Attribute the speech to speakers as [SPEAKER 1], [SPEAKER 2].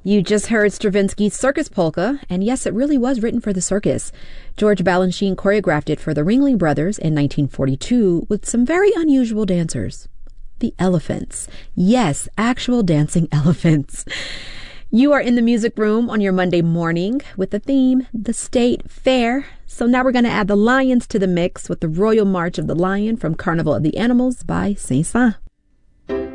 [SPEAKER 1] You just heard Stravinsky's Circus Polka, and yes, it really was written for the circus. George Balanchine choreographed it for the Ringling Brothers in 1942 with some very unusual dancers. The elephants. Yes, actual dancing elephants. You are in the music room on your Monday morning with the theme, the State Fair. So now we're going to add the lions to the mix with the Royal March of the Lion from Carnival of the Animals by Saint-Saëns.